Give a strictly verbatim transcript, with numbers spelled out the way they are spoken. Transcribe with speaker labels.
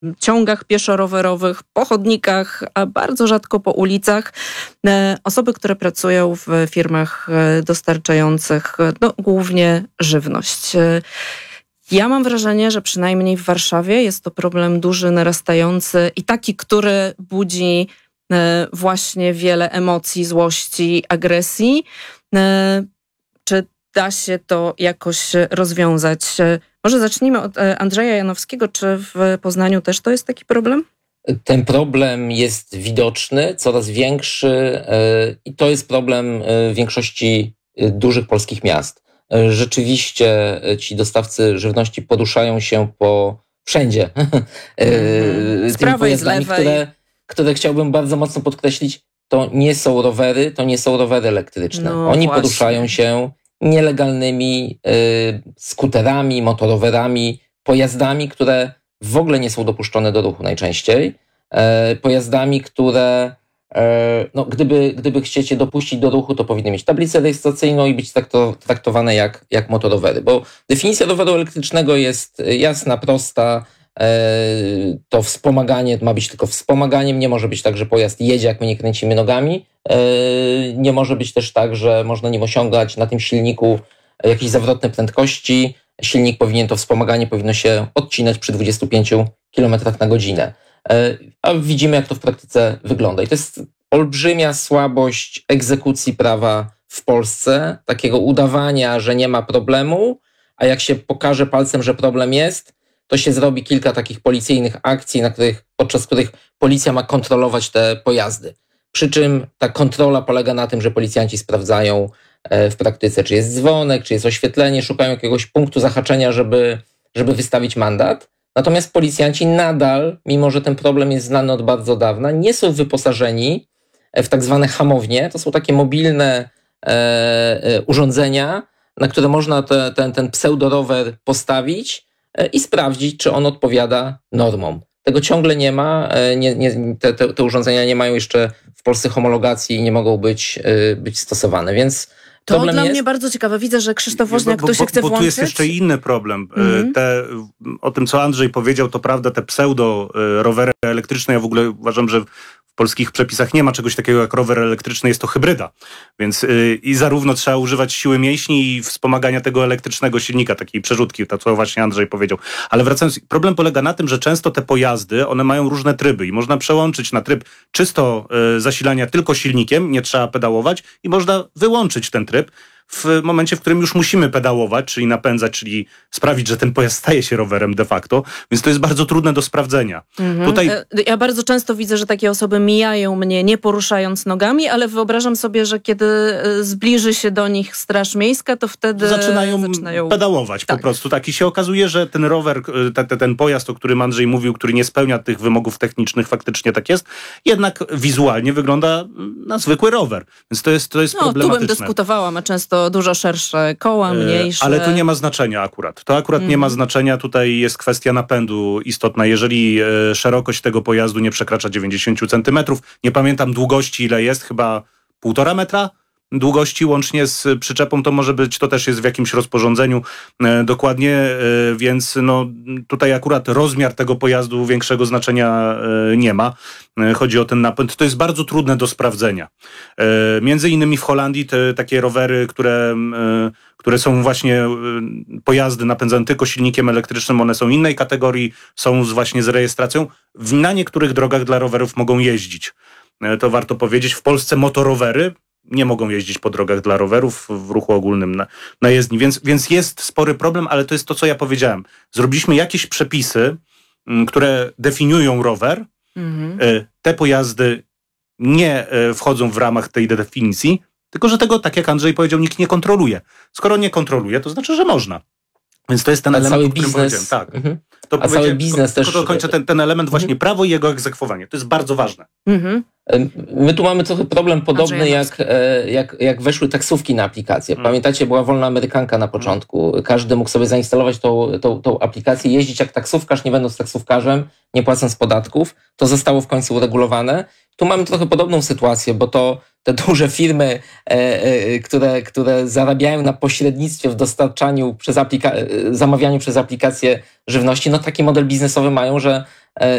Speaker 1: ciągach pieszo-rowerowych, po chodnikach, a bardzo rzadko po ulicach. Osoby, które pracują w firmach dostarczających no, głównie żywność. Ja mam wrażenie, że przynajmniej w Warszawie jest to problem duży, narastający i taki, który budzi właśnie wiele emocji, złości, agresji. Czy da się to jakoś rozwiązać? Może zacznijmy od Andrzeja Janowskiego. Czy w Poznaniu też to jest taki problem?
Speaker 2: Ten problem jest widoczny, coraz większy i to jest problem większości dużych polskich miast. Rzeczywiście ci dostawcy żywności poruszają się po wszędzie.
Speaker 1: Mm-hmm. Z prawej, z lewej.
Speaker 2: Które, które chciałbym bardzo mocno podkreślić, to nie są rowery, to nie są rowery elektryczne. No, Oni właśnie. poruszają się nielegalnymi y, skuterami, motorowerami, pojazdami, które w ogóle nie są dopuszczone do ruchu najczęściej. E, pojazdami, które e, no, gdyby, gdyby chciecie dopuścić do ruchu, to powinny mieć tablicę rejestracyjną i być trakto, traktowane jak, jak motorowery. Bo definicja roweru elektrycznego jest jasna, prosta. To wspomaganie ma być tylko wspomaganiem, nie może być tak, że pojazd jedzie, jak my nie kręcimy nogami. Nie może być też tak, że można nim osiągać na tym silniku jakieś zawrotne prędkości. Silnik powinien, to wspomaganie powinno się odcinać przy dwudziestu pięciu kilometrach na godzinę. A widzimy, jak to w praktyce wygląda. I to jest olbrzymia słabość egzekucji prawa w Polsce, takiego udawania, że nie ma problemu, a jak się pokaże palcem, że problem jest, to się zrobi kilka takich policyjnych akcji, na których, podczas których policja ma kontrolować te pojazdy. Przy czym ta kontrola polega na tym, że policjanci sprawdzają w praktyce, czy jest dzwonek, czy jest oświetlenie, szukają jakiegoś punktu zahaczenia, żeby, żeby wystawić mandat. Natomiast policjanci nadal, mimo że ten problem jest znany od bardzo dawna, nie są wyposażeni w tak zwane hamownie. To są takie mobilne e, e, urządzenia, na które można te, ten, ten pseudorower postawić i sprawdzić, czy on odpowiada normom. Tego ciągle nie ma. Nie, nie, te, te, te urządzenia nie mają jeszcze w Polsce homologacji i nie mogą być, być stosowane, więc
Speaker 1: to
Speaker 2: problem
Speaker 1: dla
Speaker 2: jest...
Speaker 1: mnie bardzo ciekawe. Widzę, że Krzysztof Woźniak
Speaker 3: bo,
Speaker 1: tu się
Speaker 3: bo,
Speaker 1: chce
Speaker 3: bo
Speaker 1: włączyć.
Speaker 3: Tu jest jeszcze inny problem. Mm-hmm. Te, o tym, co Andrzej powiedział, to prawda, te pseudo rowery elektryczne, ja w ogóle uważam, że w polskich przepisach nie ma czegoś takiego jak rower elektryczny, jest to hybryda. Więc yy, i zarówno trzeba używać siły mięśni i wspomagania tego elektrycznego silnika, takiej przerzutki, to co właśnie Andrzej powiedział. Ale wracając, problem polega na tym, że często te pojazdy, one mają różne tryby i można przełączyć na tryb czysto yy, zasilania tylko silnikiem, nie trzeba pedałować i można wyłączyć ten tryb w momencie, w którym już musimy pedałować, czyli napędzać, czyli sprawić, że ten pojazd staje się rowerem de facto, więc to jest bardzo trudne do sprawdzenia.
Speaker 1: Mhm.
Speaker 3: Tutaj...
Speaker 1: Ja bardzo często widzę, że takie osoby mijają mnie nie poruszając nogami, ale wyobrażam sobie, że kiedy zbliży się do nich Straż Miejska, to wtedy
Speaker 3: zaczynają,
Speaker 1: zaczynają...
Speaker 3: pedałować tak. po prostu. Tak. I się okazuje, że ten rower, ten, ten pojazd, o którym Andrzej mówił, który nie spełnia tych wymogów technicznych, faktycznie tak jest, jednak wizualnie wygląda na zwykły rower. Więc to jest, to jest
Speaker 1: no,
Speaker 3: problematyczne.
Speaker 1: Tu bym dyskutowała, ma często dużo szersze koła, mniejsze.
Speaker 3: Ale tu nie ma znaczenia akurat. To akurat mm. nie ma znaczenia. Tutaj jest kwestia napędu istotna. Jeżeli szerokość tego pojazdu nie przekracza dziewięćdziesiąt centymetrów, nie pamiętam długości ile jest, chyba półtora metra długości łącznie z przyczepą, to może być, to też jest w jakimś rozporządzeniu e, dokładnie, e, więc no, tutaj akurat rozmiar tego pojazdu większego znaczenia e, nie ma. E, chodzi o ten napęd. To jest bardzo trudne do sprawdzenia. E, między innymi w Holandii te takie rowery, które, e, które są właśnie e, pojazdy napędzane tylko silnikiem elektrycznym, one są innej kategorii, są z, właśnie z rejestracją. Na niektórych drogach dla rowerów mogą jeździć. E, to warto powiedzieć. W Polsce motorowery nie mogą jeździć po drogach dla rowerów w ruchu ogólnym na, na jezdni, więc, więc jest spory problem, ale to jest to, co ja powiedziałem. Zrobiliśmy jakieś przepisy, m, które definiują rower. Mhm. Te pojazdy nie wchodzą w ramach tej definicji, tylko że tego, tak jak Andrzej powiedział, nikt nie kontroluje. Skoro nie kontroluje, to znaczy, że można. Więc to jest ten
Speaker 2: A
Speaker 3: element,
Speaker 2: cały
Speaker 3: o którym
Speaker 2: biznes,
Speaker 3: powiedziałem. Tak.
Speaker 2: mhm.
Speaker 3: To
Speaker 2: A cały biznes
Speaker 3: tylko,
Speaker 2: też...
Speaker 3: To kończę ten, ten element właśnie mhm. prawo i jego egzekwowanie. To jest bardzo ważne. Mhm.
Speaker 2: My tu mamy trochę problem podobny, jak, jak, jak weszły taksówki na aplikację. Pamiętacie, była wolna amerykanka na początku. Każdy mógł sobie zainstalować tą, tą, tą aplikację, jeździć jak taksówkarz, nie będąc taksówkarzem, nie płacąc podatków. To zostało w końcu uregulowane. Tu mamy trochę podobną sytuację, bo to te duże firmy, e, e, które, które zarabiają na pośrednictwie w dostarczaniu przez aplika- zamawianiu przez aplikację żywności, no taki model biznesowy mają, że